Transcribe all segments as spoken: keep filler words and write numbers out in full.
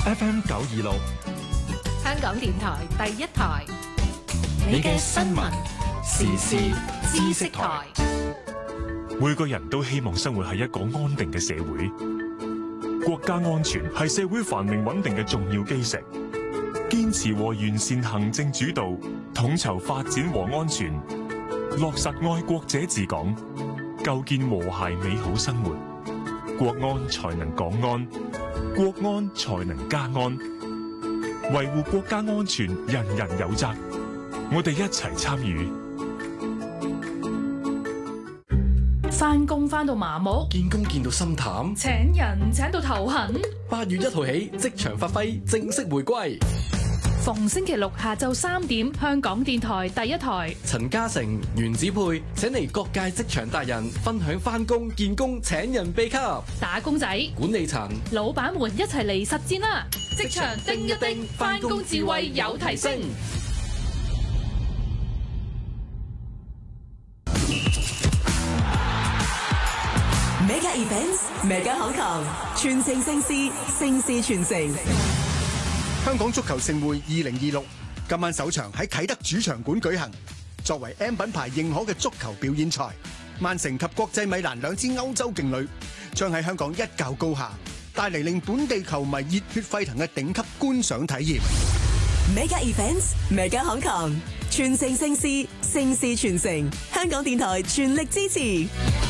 F M 九二六， 香港電台第一台， 你嘅新聞時事知識台。 每個人都希望生活喺一個安定嘅社會，國家安全係社會繁榮穩定嘅重要基石。堅持和完善行政主導，統籌發展和安全，落實愛國者治港，構建和諧美好生活，國安才能港安，國安才能家安。維護國家安全，人人有責，我哋一齊參與。 返工返到麻木， 見工見到心淡， 請人請到頭痕。 八月一號起，職場發揮正式回歸。 逢星期六下晝三點，香港電台第一台， 陳嘉誠、袁子佩請嚟各界職場達人分享返工見工請人秘笈， 打工仔、 管理層、 老闆們一齊嚟實戰啦！職場叮一叮，返工智慧有提升。 Mega Events，Mega 香港，全城盛事，盛事全城。 香港足球盛會二零二六今晚首場喺啟德主場館舉行。作為 M 品牌認可嘅足球表演賽，曼城及國際米蘭兩支歐洲勁旅將喺香港一較高下，帶嚟令本地球迷熱血沸騰嘅頂級觀賞體驗。 Mega Events，Mega 香港，全城盛事，盛事全城。香港電台全力支持。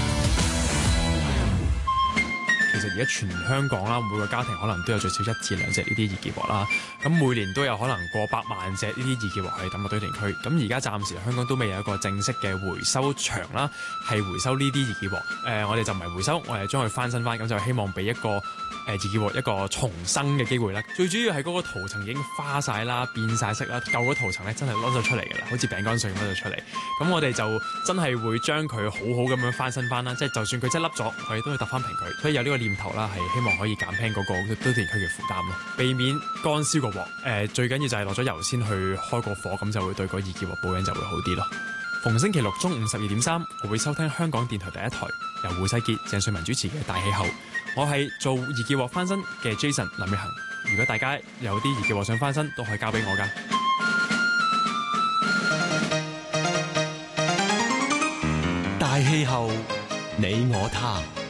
其實而家全香港啦，每個家庭可能都有最少一至兩隻呢啲易潔鑊啦。咁每年都有可能過百萬隻呢啲易潔鑊係抌落堆填區。咁而家暫時香港都未有一個正式嘅回收場啦，係回收呢啲易潔鑊。誒、呃，我哋就唔係回收，我哋將佢翻新翻，咁就希望俾一個誒易潔鑊一個重生嘅機會啦。最主要係嗰個塗層已經花晒啦、變晒色啦，舊嗰塗層咧真係攞咗出嚟㗎啦，好似餅乾碎咁攞咗出嚟。咁我哋就真係會將佢好好咁樣翻新翻啦，即係就算佢真係凹咗，我哋都會揼翻平佢。所以有呢個念頭啦，係希望可以減輕嗰個堆填區嘅負擔咯，避免乾燒個鑊。誒、呃，最緊要就係落咗油先去開個火，咁就會對個易潔鑊保養就會好啲咯。逢星期六中午十二點三，我會收聽香港電台第一台，由胡世傑、鄭瑞文主持嘅《大氣候》。我係做易潔鑊翻新嘅 Jason 林奕恒。如果大家有啲易潔鑊想翻新，都可以交俾我㗎。 大氣候，你我他。